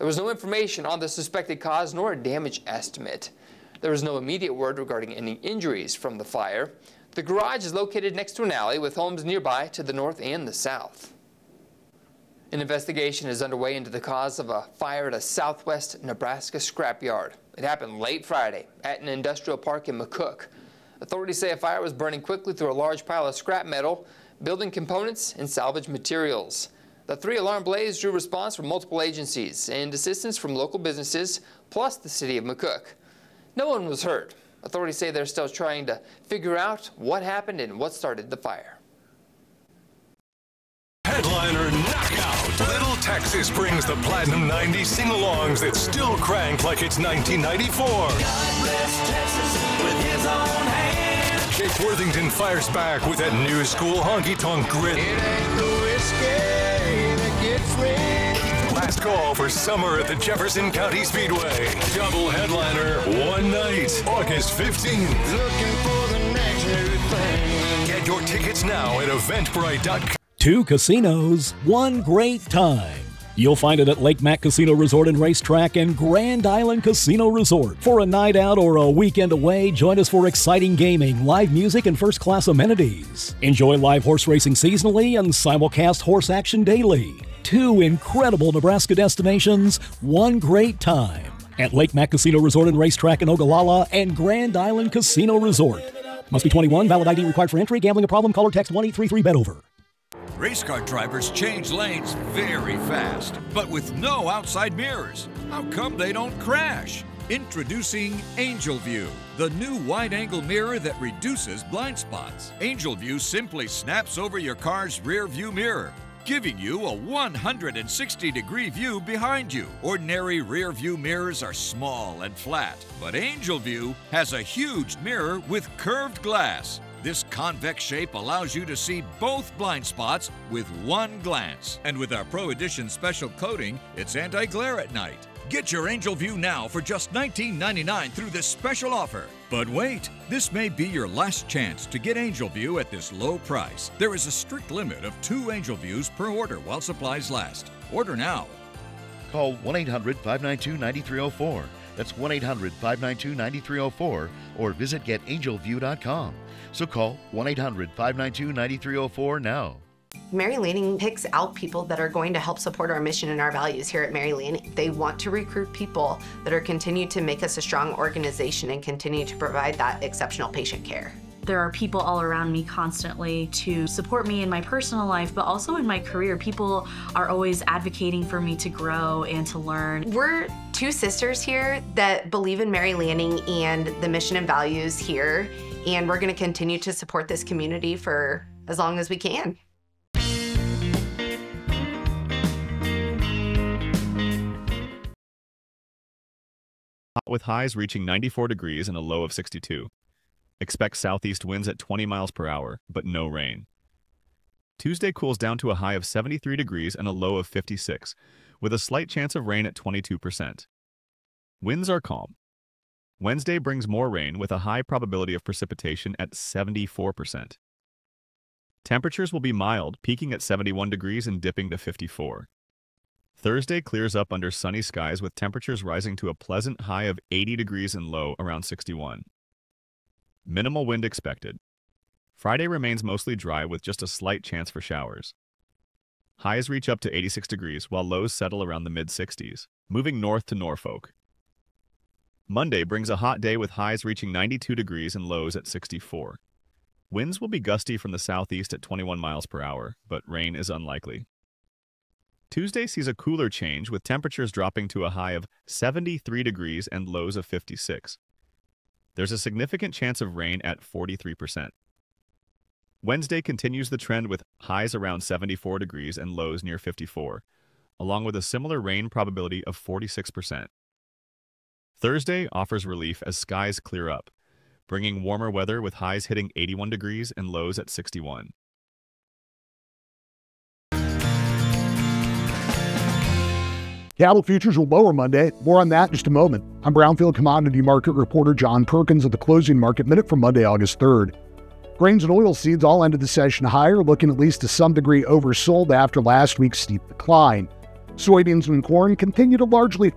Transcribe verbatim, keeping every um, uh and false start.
There was no information on the suspected cause nor a damage estimate. There was no immediate word regarding any injuries from the fire. The garage is located next to an alley with homes nearby to the north and the south. An investigation is underway into the cause of a fire at a southwest Nebraska scrapyard. It happened late Friday at an industrial park in McCook. Authorities say a fire was burning quickly through a large pile of scrap metal, building components, and salvage materials. The three-alarm blaze drew response from multiple agencies and assistance from local businesses, plus the city of McCook. No one was hurt. Authorities say they're still trying to figure out what happened and what started the fire. Headliner Knockout. Little Texas brings the Platinum ninety sing-alongs that still crank like it's nineteen ninety-four. God bless Texas with his own hand. Jake Worthington fires back with that new school honky-tonk grit. It ain't the whiskey that gets rich. Last call for summer at the Jefferson County Speedway. Double headliner, one night, August fifteenth. Looking for the next new thing. Get your tickets now at eventbrite dot com. Two casinos, one great time. You'll find it at Lake Mac Casino Resort and Racetrack and Grand Island Casino Resort. For a night out or a weekend away, join us for exciting gaming, live music, and first-class amenities. Enjoy live horse racing seasonally and simulcast horse action daily. Two incredible Nebraska destinations, one great time. At Lake Mac Casino Resort and Racetrack in Ogallala and Grand Island Casino Resort. Must be twenty-one, valid I D required for entry. Gambling a problem? Call or text one eight three three bet over. Race car drivers change lanes very fast, but with no outside mirrors. How come they don't crash? Introducing Angel View, the new wide-angle mirror that reduces blind spots. Angel View simply snaps over your car's rear view mirror, giving you a one hundred sixty degree view behind you. Ordinary rear view mirrors are small and flat, but Angel View has a huge mirror with curved glass. This convex shape allows you to see both blind spots with one glance. And with our Pro Edition special coating, it's anti-glare at night. Get your Angel View now for just nineteen ninety-nine through this special offer. But wait, this may be your last chance to get Angel View at this low price. There is a strict limit of two Angel Views per order while supplies last. Order now. Call one eight hundred five nine two nine three zero four. That's one eight hundred five nine two nine three zero four or visit get angel view dot com. So call one eight hundred five nine two nine three zero four now. Mary Lanning picks out people that are going to help support our mission and our values here at Mary Lanning. They want to recruit people that are continue to make us a strong organization and continue to provide that exceptional patient care. There are people all around me constantly to support me in my personal life, but also in my career. People are always advocating for me to grow and to learn. We're two sisters here that believe in Mary Lanning and the mission and values here, and we're going to continue to support this community for as long as we can. With highs reaching ninety-four degrees and a low of sixty-two. Expect southeast winds at twenty miles per hour, but no rain. Tuesday cools down to a high of seventy-three degrees and a low of fifty-six, with a slight chance of rain at twenty-two percent. Winds are calm. Wednesday brings more rain with a high probability of precipitation at seventy-four percent. Temperatures will be mild, peaking at seventy-one degrees and dipping to fifty-four. Thursday clears up under sunny skies with temperatures rising to a pleasant high of eighty degrees and low around sixty-one. Minimal wind expected. Friday remains mostly dry with just a slight chance for showers. Highs reach up to eighty-six degrees while lows settle around the mid-sixties, moving north to Norfolk. Monday brings a hot day with highs reaching ninety-two degrees and lows at sixty-four. Winds will be gusty from the southeast at twenty-one miles per hour, but rain is unlikely. Tuesday sees a cooler change with temperatures dropping to a high of seventy-three degrees and lows of fifty-six. There's a significant chance of rain at forty-three percent. Wednesday continues the trend with highs around seventy-four degrees and lows near fifty-four, along with a similar rain probability of forty-six percent. Thursday offers relief as skies clear up, bringing warmer weather with highs hitting eighty-one degrees and lows at sixty-one. Cattle futures will lower Monday. More on that in just a moment. I'm Brownfield commodity market reporter John Perkins at the closing market minute for Monday, August third. Grains and oilseeds all ended the session higher, looking at least to some degree oversold after last week's steep decline. Soybeans and corn continue to largely